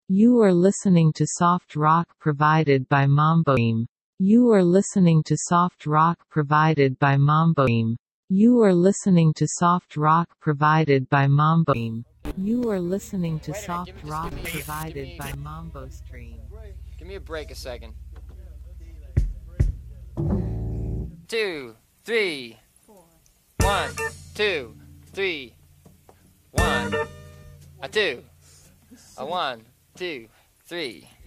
You are listening to soft rock provided by Mamboim. You are listening to soft rock provided by Mamboim. You are listening to soft rock provided by Mamboim. You are listening to soft rock provided by Mambo Stream. Give me a break a second. 2, 3, 1, 2, 3, 1, a 2, a 1, 2, 3.